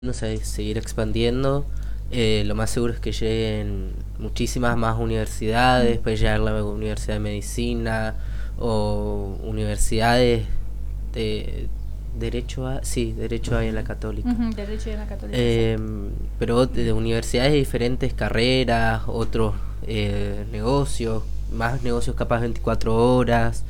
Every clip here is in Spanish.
seguir expandiendo. Lo más seguro es que lleguen muchísimas más universidades, puede llegar la Universidad de Medicina o universidades de derecho hay en la Católica. Derecho y en la Católica. Pero de universidades de diferentes carreras, otros negocios, más negocios capaz 24 horas.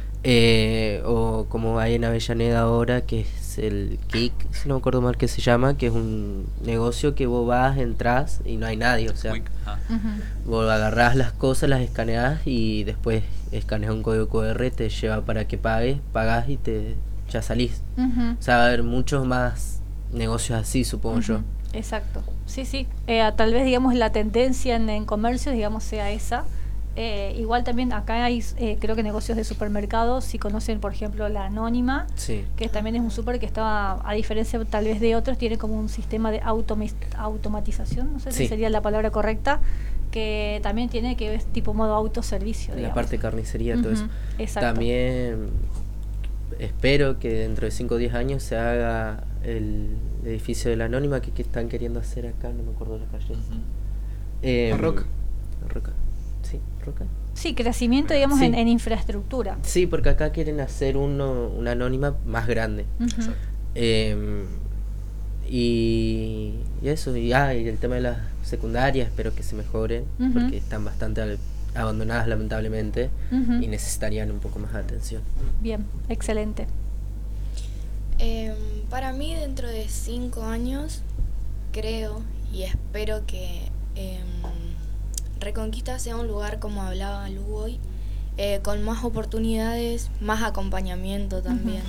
O como hay en Avellaneda ahora, que es el KIC, si no me acuerdo mal que se llama, que es un negocio que vos vas, entras y no hay nadie, o sea, vos agarrás las cosas, las escaneás y después escaneas un código QR, te lleva para que pagás y ya salís. O sea, va a haber muchos más negocios así, supongo yo. Exacto, sí. Tal vez, digamos, la tendencia en comercio, digamos, sea esa. Igual también acá hay creo que negocios de supermercados. Si conocen, por ejemplo, la Anónima, sí, que también es un súper que estaba, a diferencia tal vez de otros, tiene como un sistema de automatización, no sé si sería la palabra correcta, que también tiene que ver tipo modo autoservicio, la parte de carnicería, todo eso. Exacto. También espero que dentro de 5 o 10 años se haga el edificio de la Anónima que están queriendo hacer acá, no me acuerdo la calle. Roca. Sí, Roca. Sí, crecimiento, digamos, en infraestructura. Sí, porque acá quieren hacer una Anónima más grande. Y eso, y el tema de las secundarias, espero que se mejoren, porque están bastante abandonadas lamentablemente y necesitarían un poco más de atención. Bien, excelente. Para mí, dentro de 5 años, creo y espero que Reconquista sea un lugar, como hablaba Lu hoy, con más oportunidades, más acompañamiento también.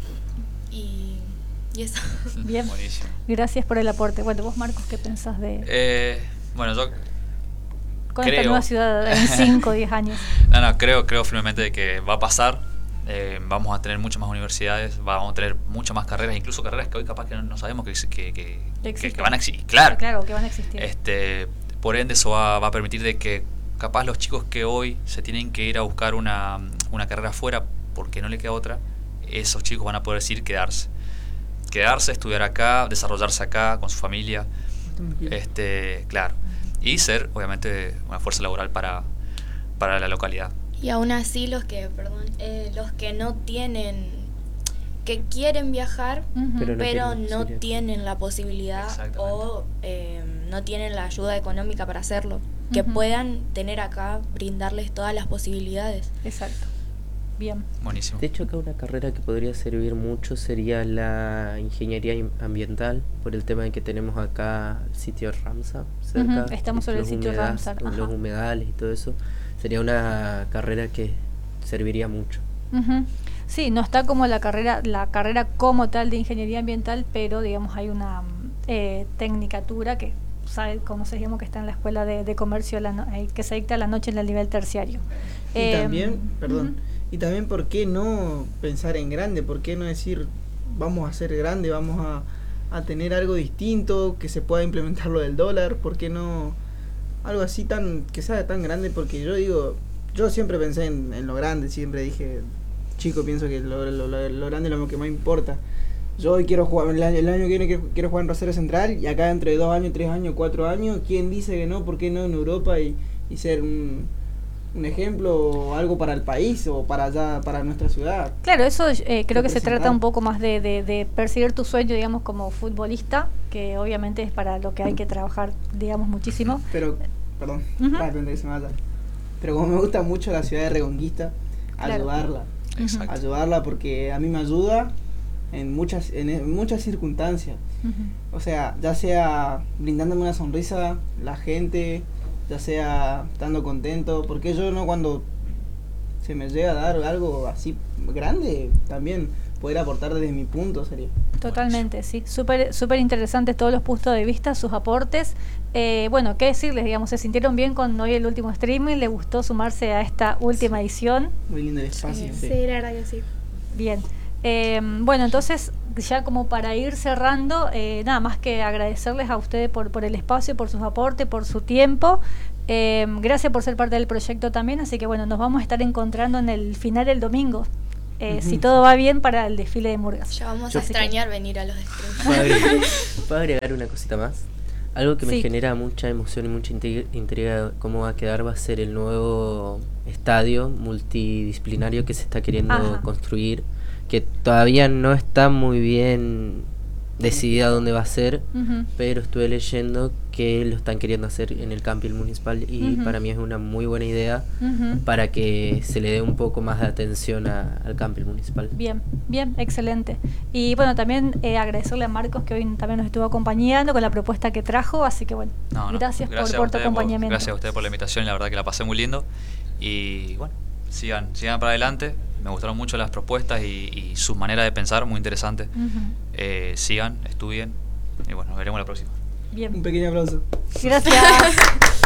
Y eso. Bien, buenísimo. Gracias por el aporte. Bueno, vos, Marcos, ¿qué pensás de...? Bueno, yo con esta nueva ciudad en 5 o 10 años? No, creo firmemente de que va a pasar. Vamos a tener muchas más universidades, vamos a tener muchas más carreras, incluso carreras que hoy capaz que no sabemos que van a existir. Claro, que van a existir. Por ende, eso va a permitir de que capaz los chicos que hoy se tienen que ir a buscar una carrera afuera porque no le queda otra, esos chicos van a poder decidir quedarse, estudiar acá, desarrollarse acá con su familia, claro, y ser obviamente una fuerza laboral para la localidad. Y aún así los que no tienen, que quieren viajar, pero no tienen la posibilidad o no tienen la ayuda económica para hacerlo, que puedan tener acá, brindarles todas las posibilidades. Exacto. Bien. Buenísimo. De hecho, acá una carrera que podría servir mucho sería la ingeniería ambiental, por el tema de que tenemos acá el sitio Ramsar cerca. Estamos sobre el sitio Ramsar. Los humedales y todo eso. Sería una carrera que serviría mucho. Sí, no está como la carrera como tal de ingeniería ambiental, pero digamos hay una tecnicatura que conocemos que está en la escuela de comercio que se dicta a la noche en el nivel terciario. Y también, y también, ¿por qué no pensar en grande? ¿Por qué no decir, vamos a ser grande, vamos a tener algo distinto, que se pueda implementar lo del dólar? ¿Por qué no algo así que sea tan grande? Porque yo siempre pensé en lo grande, siempre dije, chico, pienso que lo grande es lo que más importa. Yo hoy quiero jugar, el año que viene quiero jugar en Rosario Central, y acá dentro de 2 años, 3 años, 4 años, ¿quién dice que no? ¿Por qué no en Europa y ser un ejemplo o algo para el país o para allá, para nuestra ciudad? Claro, eso creo que se trata un poco más de perseguir tu sueño, digamos, como futbolista, que obviamente es para lo que hay que trabajar, digamos, muchísimo. Pero, perdón, que se me vaya. Pero como me gusta mucho la ciudad de Reconquista, ayudarla porque a mí me ayuda en muchas circunstancias. O sea, ya sea brindándome una sonrisa la gente, ya sea estando contento, porque yo no, cuando se me llega a dar algo así grande, también poder aportar desde mi punto sería. Totalmente, sí, súper interesantes todos los puntos de vista, sus aportes. Bueno, qué decirles, digamos, se sintieron bien con hoy el último streaming, les gustó sumarse a esta última edición. Muy lindo el espacio. Sí, la verdad que sí. Bien. Bueno, entonces ya como para ir cerrando, nada más que agradecerles a ustedes por el espacio, por sus aportes, por su tiempo. Gracias por ser parte del proyecto también, así que bueno, nos vamos a estar encontrando en el final del domingo. si todo va bien, para el desfile de murgas. Ya vamos a extrañar venir a los streams. ¿Puedo agregar una cosita más? Algo que me genera mucha emoción y mucha intriga de cómo va a quedar va a ser el nuevo estadio multidisciplinario que se está queriendo construir, que todavía no está muy bien decidida dónde va a ser, pero estuve leyendo que lo están queriendo hacer en el camping municipal y para mí es una muy buena idea para que se le dé un poco más de atención al camping municipal. Bien, excelente. Y bueno, también agradecerle a Marcos, que hoy también nos estuvo acompañando con la propuesta que trajo, así que bueno, gracias por tu acompañamiento. Gracias a usted por la invitación, la verdad que la pasé muy lindo y bueno, sigan para adelante. Me gustaron mucho las propuestas y su manera de pensar, muy interesante. Sigan, estudien y bueno, nos veremos la próxima. Bien. Un pequeño aplauso. Gracias.